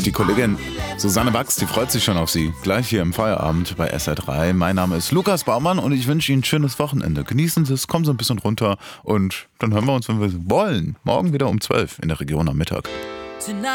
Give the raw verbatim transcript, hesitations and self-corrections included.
Die Kollegin Susanne Bax, die freut sich schon auf Sie. Gleich hier im Feierabend bei S R drei. Mein Name ist Lukas Baumann und ich wünsche Ihnen ein schönes Wochenende. Genießen Sie es, kommen Sie ein bisschen runter und dann hören wir uns, wenn wir wollen, morgen wieder um zwölf in der Region am Mittag.